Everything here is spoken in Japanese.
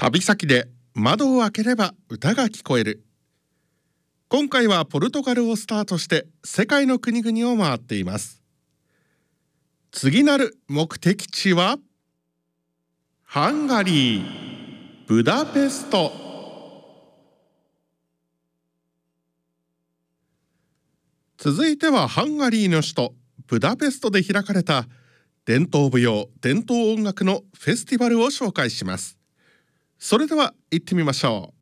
旅先で窓を開ければ歌が聞こえる。今回はポルトガルをスタートして世界の国々を回っています。次なる目的地はハンガリー、ブダペスト。続いてはハンガリーの首都ブダペストで開かれた伝統舞踊・伝統音楽のフェスティバルを紹介します。それでは行ってみましょう。